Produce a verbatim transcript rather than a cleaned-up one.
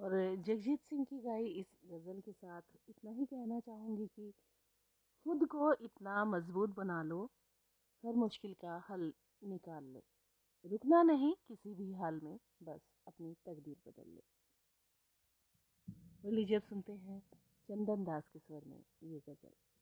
और जगजीत सिंह की गाई इस गज़ल के साथ इतना ही कहना चाहूँगी कि खुद को इतना मजबूत बना लो, हर मुश्किल का हल निकाल ले, रुकना नहीं किसी भी हाल में, बस अपनी तकदीर बदल ले। और लीजिए अब सुनते हैं चंदन दास के स्वर में ये गज़ल।